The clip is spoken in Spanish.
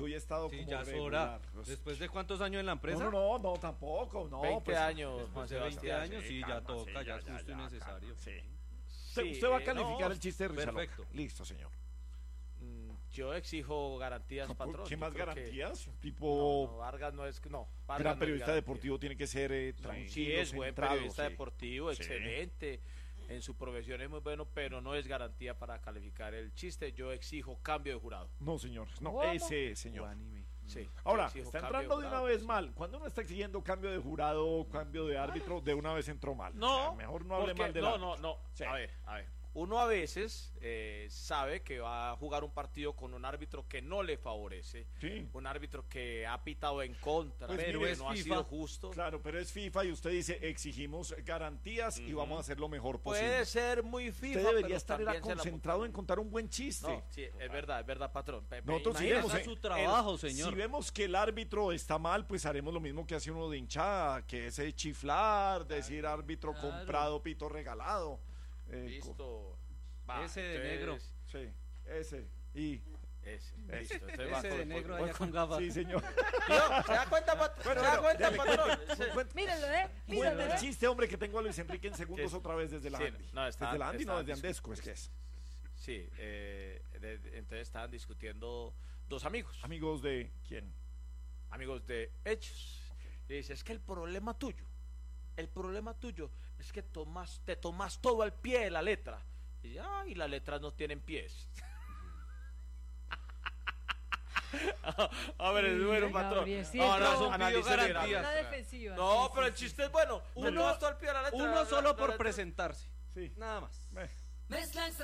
hoy ha estado Sí, como ya es regular. hora. ¿Después de cuántos años en la empresa? No, tampoco, no. 20 años, Después Juan de 20 Sebastián. años, sí, ya calma, toca, sí, ya es justo y necesario. Sí. Sí, Usted va a calificar no, el chiste de Risa perfecto. Loca. Listo, señor. Yo exijo garantías, patrón. ¿Qué Yo más creo que- garantías? No, Tipo, Vargas no es. No, Vargas gran no es periodista garantía. deportivo tiene que ser tranquilo, Sí, es buen centrado, periodista sí. deportivo, Sí. excelente. En su profesión es muy bueno, pero no es garantía para calificar el chiste. Yo exijo cambio de jurado. No, señor. No, ¿Cómo? ese, señor. Sí. Ahora, yo exijo está cambio entrando de una jurado. vez mal. Cuando uno está exigiendo cambio de jurado, cambio de árbitro, de una vez entró mal. No, O sea, mejor no hable porque- mal de no. Sí. A ver. Uno a veces sabe que va a jugar un partido con un árbitro que no le favorece, Sí. un árbitro que ha pitado en contra, Pues pero mire, no ha FIFA. sido justo. Claro, pero es FIFA y usted dice exigimos garantías y vamos a hacer lo mejor posible. Puede ser muy FIFA, Usted debería pero estar era también se la- concentrado en contar un buen chiste. No, sí, es verdad, patrón. Nosotros sí Imagínese vemos, hacer su trabajo, señor. Si vemos que el árbitro está mal, pues haremos lo mismo que hace uno de hinchada, que es chiflar, decir árbitro Claro. comprado, pito regalado. Listo. Va, Ese de negro. Sí, ese. Y Ese, listo. Entonces va Ese con- de negro con- allá con gafas. sí, señor. Tío, ¿se da cuenta, patrón? ¿Se da cuenta, dale, patrón? Míralo, Cuente míralo, el chiste, hombre, que tengo a Luis Enrique en segundos Sí. otra vez desde la Sí, Andy. no, desde la Andy, no, desde está- Andesco, es que es. Sí, entonces estaban discutiendo dos amigos, Amigos de quién? amigos de hechos. Y dice, es que el problema tuyo es que te tomas todo al pie de la letra. Y dice, ay, las letras no tienen pies. A ver, es bueno, Uy, patrón. Gabriel, sí, No, entró- no, analice pidió bien, garantías. Una Gabriel. defensiva. No, sí, pero sí, el sí. chiste es bueno. Te tomas todo al pie de la letra. Uno la- solo la por letra- presentarse. Sí. Nada más. Eh. Mezcla extra.